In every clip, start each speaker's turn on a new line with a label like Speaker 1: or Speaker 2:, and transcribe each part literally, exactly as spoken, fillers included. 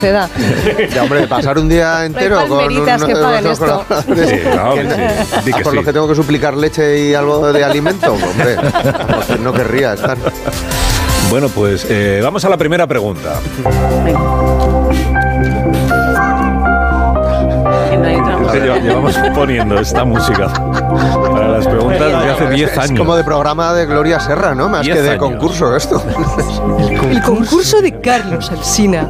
Speaker 1: da.
Speaker 2: Ya, hombre, pasar un día entero
Speaker 1: no
Speaker 2: con un,
Speaker 1: que paguen esto.
Speaker 2: Sí, no, que, sí, que por sí. Lo que tengo que suplicar leche y algo de alimento, hombre, no, no querría estar.
Speaker 3: Bueno, pues eh, vamos a la primera pregunta. Llevamos poniendo esta música para las preguntas desde hace diez años.
Speaker 2: Es como de programa de Gloria Serra, ¿no? Más que de años. Concurso esto.
Speaker 1: El concurso, el concurso de Carlos Alsina.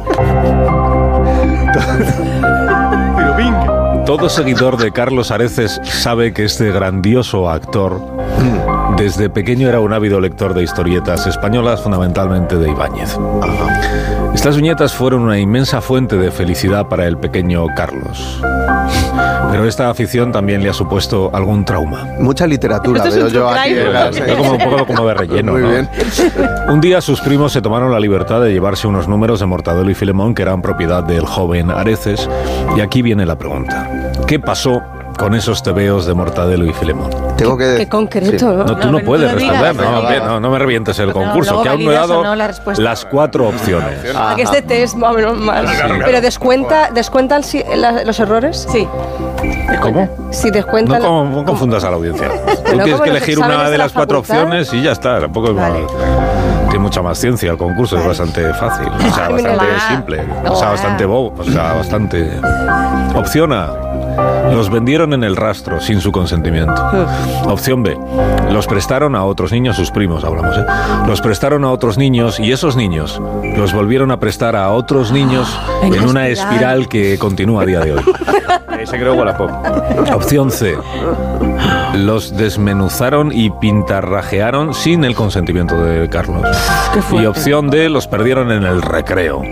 Speaker 3: Todo seguidor de Carlos Areces sabe que este grandioso actor desde pequeño era un ávido lector de historietas españolas, fundamentalmente de Ibáñez. Estas viñetas fueron una inmensa fuente de felicidad para el pequeño Carlos. Pero esta afición también le ha supuesto algún trauma.
Speaker 2: Mucha literatura veo yo aquí.
Speaker 3: Es como un poco como de relleno,
Speaker 2: Muy
Speaker 3: ¿no?
Speaker 2: bien.
Speaker 3: Un día sus primos se tomaron la libertad de llevarse unos números de Mortadelo y Filemón que eran propiedad del joven Areces. Y aquí viene la pregunta. ¿Qué pasó con esos tebeos de Mortadelo y Filemón?
Speaker 2: Tengo que...
Speaker 1: Qué concreto,
Speaker 2: sí.
Speaker 1: ¿no?
Speaker 3: No, tú no, no puedes responder, no, no, no me revientes el concurso,
Speaker 4: no,
Speaker 3: que aún no he dado
Speaker 4: no, la
Speaker 3: las cuatro opciones.
Speaker 1: Ah, que este test más o menos mal.
Speaker 3: Sí.
Speaker 1: Pero descuenta, ¿descuentan si, la, los errores?
Speaker 4: Sí.
Speaker 3: ¿Cómo?
Speaker 1: Si descuentan...
Speaker 3: No, no confundas a la audiencia. Tú
Speaker 1: no,
Speaker 3: tienes que
Speaker 1: los
Speaker 3: elegir una de las cuatro
Speaker 1: facultad?
Speaker 3: opciones y ya está. Tampoco es
Speaker 1: Vale.
Speaker 3: mal. Tiene mucha más ciencia el concurso, vale. Es bastante fácil, o sea,
Speaker 1: Ay,
Speaker 3: bastante
Speaker 1: va.
Speaker 3: simple,
Speaker 1: No
Speaker 3: o sea,
Speaker 1: va.
Speaker 3: bastante bobo, o sea, bastante... Opción A. Los vendieron en el rastro sin su consentimiento. Opción B. Los prestaron a otros niños, sus primos hablamos, ¿eh? Los prestaron a otros niños y esos niños los volvieron a prestar a otros niños en, en una espiral. espiral que continúa a día de hoy. Ahí se creó Wallapop. Opción C. Los desmenuzaron y pintarrajearon sin el consentimiento de Carlos. Y opción D. Los perdieron en el recreo.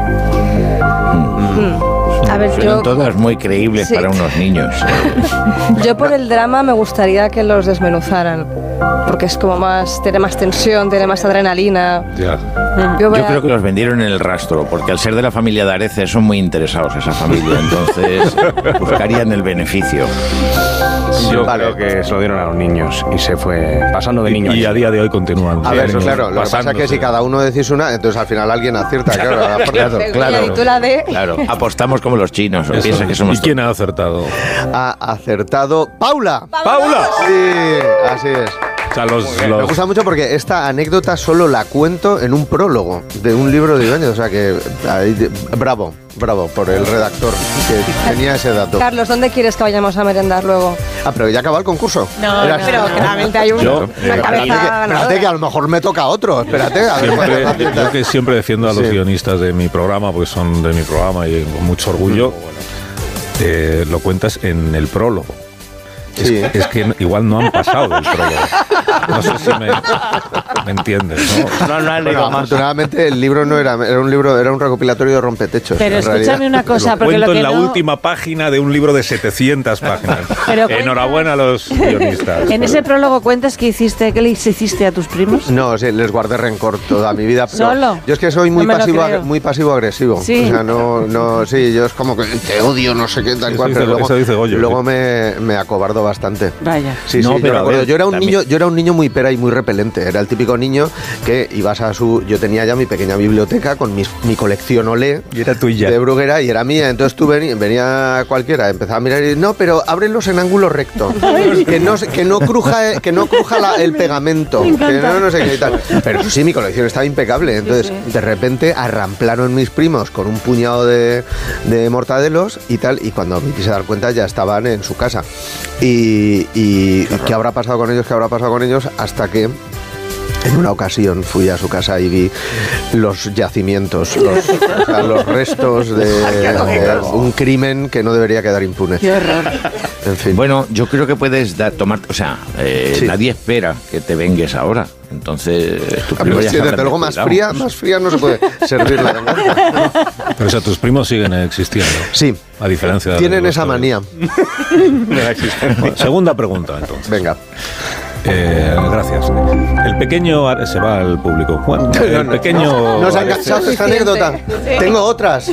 Speaker 1: A ver,
Speaker 5: Suenan
Speaker 1: yo,
Speaker 5: todas muy creíbles
Speaker 1: sí.
Speaker 5: para unos niños.
Speaker 1: yo por el drama me gustaría que los desmenuzaran, porque es como más, tiene más tensión, tiene más adrenalina.
Speaker 3: Ya.
Speaker 1: Yo, voy
Speaker 5: Yo
Speaker 1: a-
Speaker 5: creo que los vendieron en el rastro, porque al ser de la familia de Areces son muy interesados esa familia, entonces buscarían el beneficio.
Speaker 6: Yo
Speaker 2: Vale.
Speaker 6: creo que se lo dieron a los niños y se fue pasando de niño.
Speaker 3: Y a día de hoy continúan.
Speaker 2: A ver,
Speaker 3: niños
Speaker 2: claro, lo que pasa es que
Speaker 3: pasándose.
Speaker 2: si cada uno decís una, entonces al final alguien acierta, claro. a la
Speaker 5: Claro,
Speaker 1: Y
Speaker 5: claro.
Speaker 1: tú la D.
Speaker 5: Claro, apostamos como los chinos,
Speaker 3: Eso.
Speaker 5: piensa que
Speaker 3: ¿Y
Speaker 5: somos
Speaker 3: quién ha acertado?
Speaker 2: Ha acertado Paula.
Speaker 3: ¡Paula!
Speaker 2: Sí, así es.
Speaker 3: O sea, los,
Speaker 2: Me
Speaker 3: los-
Speaker 2: gusta mucho porque esta anécdota solo la cuento en un prólogo de un libro de Ibáñez, o sea que ahí de- bravo, bravo por el redactor que tenía ese dato.
Speaker 1: Carlos, ¿dónde quieres que vayamos a merendar luego?
Speaker 2: Ah, pero ya acabó el concurso.
Speaker 4: No,
Speaker 2: Era-
Speaker 4: no,
Speaker 1: Pero claramente hay un-
Speaker 3: Yo,
Speaker 1: una
Speaker 3: eh,
Speaker 2: Espérate
Speaker 1: cabeza
Speaker 2: que, espérate
Speaker 1: ganadora.
Speaker 2: que a lo mejor me toca otro, espérate. A ver,
Speaker 3: Siempre,
Speaker 2: bueno,
Speaker 3: yo que siempre defiendo a los
Speaker 2: Sí.
Speaker 3: guionistas de mi programa, porque son de mi programa y con mucho orgullo, eh, lo cuentas en el prólogo. Es,
Speaker 2: Sí.
Speaker 3: es que igual no han pasado del prólogo. No sé si me, me entiendes, ¿no?
Speaker 5: No, no han
Speaker 2: Bueno,
Speaker 5: leído más.
Speaker 2: afortunadamente el libro no era, era un libro, era un recopilatorio de rompetechos.
Speaker 4: Pero
Speaker 2: en
Speaker 4: escúchame
Speaker 2: realidad.
Speaker 4: una cosa,
Speaker 3: Lo
Speaker 4: porque
Speaker 3: cuento
Speaker 4: lo que
Speaker 3: en la
Speaker 4: no-
Speaker 3: última página de un libro de setecientas páginas.
Speaker 4: Pero cuenta-
Speaker 3: Enhorabuena a los guionistas.
Speaker 4: En ese prólogo cuentas que hiciste, ¿qué le hiciste a tus primos?
Speaker 2: No, sí, les guardé rencor toda mi vida. Pero
Speaker 4: ¿Solo?
Speaker 2: Yo es que soy muy
Speaker 4: No me lo
Speaker 2: pasivo,
Speaker 4: creo.
Speaker 2: muy pasivo agresivo.
Speaker 4: Sí.
Speaker 2: O sea, no, no, sí, yo es como que te odio, no sé qué tal
Speaker 3: Eso
Speaker 2: cual.
Speaker 3: dice-
Speaker 2: Pero luego,
Speaker 3: eso dice Goyo,
Speaker 2: luego
Speaker 3: sí.
Speaker 2: me, me acobardo bastante.
Speaker 4: Vaya.
Speaker 2: Sí,
Speaker 5: No,
Speaker 2: sí,
Speaker 5: pero
Speaker 2: yo,
Speaker 5: a
Speaker 2: recuerdo,
Speaker 5: ver,
Speaker 2: yo era un
Speaker 5: también-
Speaker 2: niño, yo era un niño muy pera y muy repelente. Era el típico niño que ibas a su, yo tenía ya mi pequeña biblioteca con mis, mi colección Olé
Speaker 3: Y era tuya.
Speaker 2: de Bruguera y era mía. Entonces tú vení- venía cualquiera, empezaba a mirar y no, pero ábrelos en ángulo recto, que no se- que no cruja, que no cruja la- el pegamento, que no, no sé qué y tal. Pero eso sí, mi colección estaba impecable. Entonces de repente arramplaron mis primos con un puñado de, de mortadelos y tal, y cuando me quise dar cuenta ya estaban en su casa. Y, y ¿qué habrá pasado con ellos? ¿Qué habrá pasado con ellos? Hasta que en una ocasión fui a su casa y vi los yacimientos, los, o sea, los restos de, de un crimen que no debería quedar impune.
Speaker 4: Qué horror.
Speaker 2: En fin.
Speaker 5: Bueno, yo creo que puedes dar, tomar, o sea, eh,
Speaker 2: Sí.
Speaker 5: nadie espera que te vengues ahora. Entonces, tu
Speaker 2: Ah,
Speaker 5: primo
Speaker 2: pero
Speaker 5: ya
Speaker 2: sí,
Speaker 5: sabrá
Speaker 2: desde luego más
Speaker 5: cuidado.
Speaker 2: fría, más fría no se puede servir la venganza.
Speaker 3: Pero o sea, tus primos siguen existiendo.
Speaker 2: Sí,
Speaker 3: A diferencia de
Speaker 2: tienen
Speaker 3: los
Speaker 2: esa
Speaker 3: que-
Speaker 2: manía.
Speaker 3: Bueno, segunda pregunta, entonces.
Speaker 2: Venga.
Speaker 3: Eh, gracias. El pequeño Are- se va al público. Bueno,
Speaker 2: No,
Speaker 3: el
Speaker 2: no,
Speaker 3: pequeño
Speaker 2: ¿Nos ha
Speaker 3: Areces-
Speaker 2: enganchado esta anécdota? Tengo otras.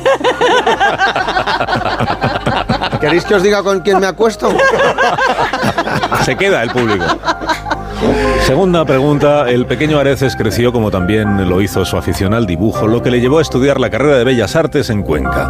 Speaker 2: ¿Queréis que os diga con quién me acuesto?
Speaker 3: se queda el público. Segunda pregunta. El pequeño Areces creció como también lo hizo su afición al dibujo, lo que le llevó a estudiar la carrera de Bellas Artes en Cuenca.